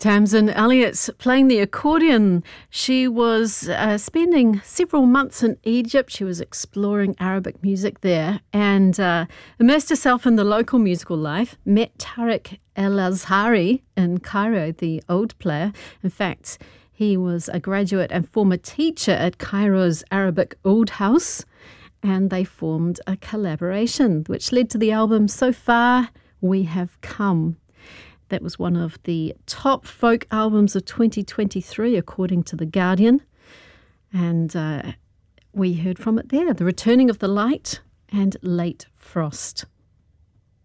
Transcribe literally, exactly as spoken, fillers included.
Tamsin Elliott's playing the accordion. She was uh, spending several months in Egypt. She was exploring Arabic music there and uh, immersed herself in the local musical life. Met Tariq El-Azhari in Cairo, the oud player. In fact, he was a graduate and former teacher at Cairo's Arabic Oud House, and they formed a collaboration which led to the album So Far We Have Come. That was one of the top folk albums of twenty twenty-three, according to The Guardian. And uh, we heard from it there, The Returning of the Light and Late Frost.